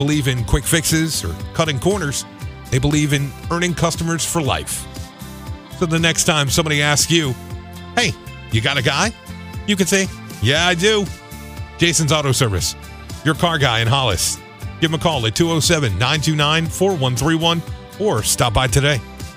believe in quick fixes or cutting corners. They believe in earning customers for life. So the next time somebody asks you, hey, you got a guy? You can say, yeah, I do. Jason's Auto Service, your car guy in Hollis. Give him a call at 207-929-4131 or stop by today.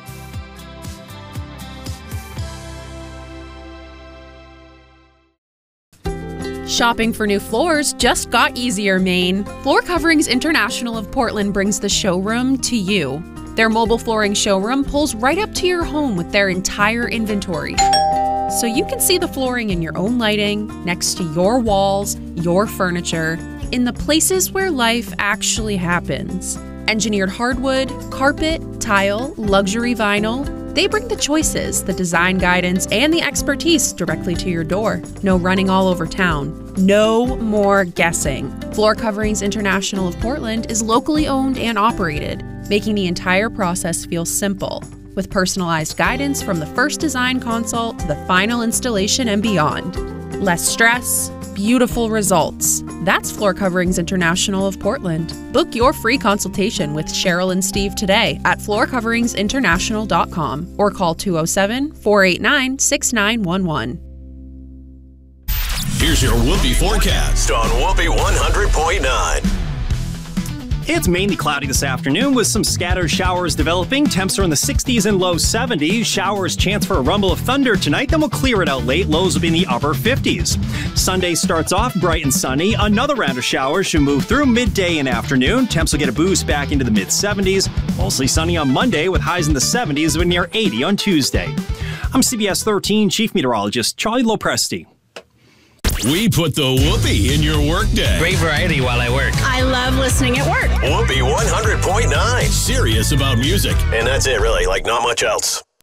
Shopping for new floors just got easier, Maine. Floor Coverings International of Portland brings the showroom to you. Their mobile flooring showroom pulls right up to your home with their entire inventory. So you can see the flooring in your own lighting, next to your walls, your furniture, in the places where life actually happens. Engineered hardwood, carpet, tile, luxury vinyl. They bring the choices, the design guidance, and the expertise directly to your door. No running all over town. No more guessing. Floor Coverings International of Portland is locally owned and operated, making the entire process feel simple, with personalized guidance from the first design consult to the final installation and beyond. Less stress, beautiful results. That's Floor Coverings International of Portland. Book your free consultation with Cheryl and Steve today at floorcoveringsinternational.com or call 207-489-6911. Here's your Whoopee forecast on Whoopee 100.9. It's mainly cloudy this afternoon with some scattered showers developing. Temps are in the 60s and low 70s. Showers, chance for a rumble of thunder tonight, then we'll clear it out late. Lows will be in the upper 50s. Sunday starts off bright and sunny. Another round of showers should move through midday and afternoon. Temps will get a boost back into the mid 70s. Mostly sunny on Monday with highs in the 70s but near 80 on Tuesday. I'm CBS 13 Chief Meteorologist Charlie Lopresti. We put the whoopee in your workday. Great variety while I work. I love listening at work. Whoopee 100.9. Serious about music. And that's it, really. Like, not much else.